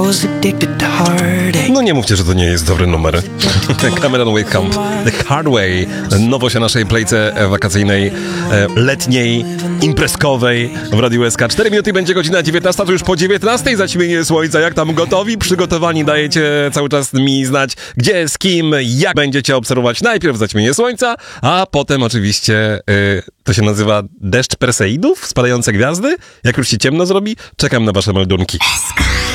No nie mówcie, że to nie jest dobry numer. Cameron Whitcomb, The Hard Way. Nowość o naszej plejce wakacyjnej, letniej, imprezkowej w Radiu SK. 4 minuty będzie godzina 19, to już po 19 zaćmienie słońca. Jak tam gotowi? Przygotowani? Dajecie cały czas mi znać, gdzie, z kim, jak będziecie obserwować najpierw zaćmienie słońca, a potem oczywiście to się nazywa deszcz Perseidów, spadające gwiazdy. Jak już się ciemno zrobi, czekam na wasze meldunki.